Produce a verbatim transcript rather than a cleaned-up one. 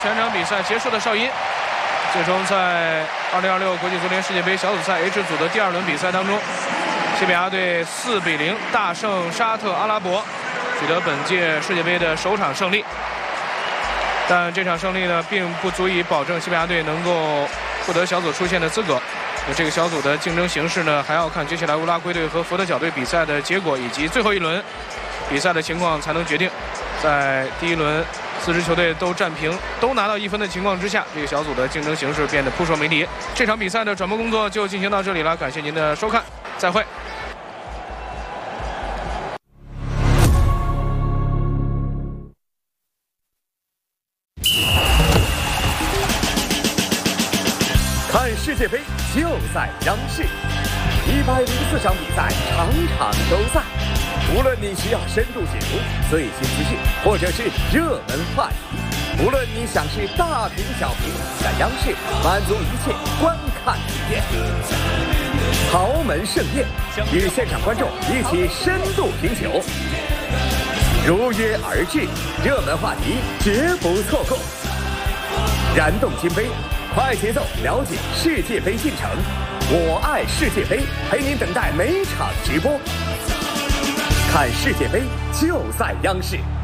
全场比赛结束的哨音，最终在二零二六国际足联世界杯小组赛 H 组的第二轮比赛当中，西班牙队四比零大胜沙特阿拉伯，取得本届世界杯的首场胜利。但这场胜利呢，并不足以保证西班牙队能够获得小组出线的资格。这个小组的竞争形势呢，还要看接下来乌拉圭队和佛得角队比赛的结果，以及最后一轮比赛的情况才能决定。在第一轮四支球队都战平、都拿到一分的情况之下，这个小组的竞争形势变得扑朔迷离。这场比赛的转播工作就进行到这里了，感谢您的收看，再会。 看世界杯就在央视，一百零四场比赛，场场都在。无论你需要深度解读最新资讯，或者是热门话题，无论你想是大屏小屏，在央视满足一切观看体验。豪门盛宴，与现场观众一起深度品酒，如约而至，热门话题绝不错过。燃动金杯，快节奏了解世界杯进程，我爱世界杯，陪您等待每场直播。看世界杯就在央视。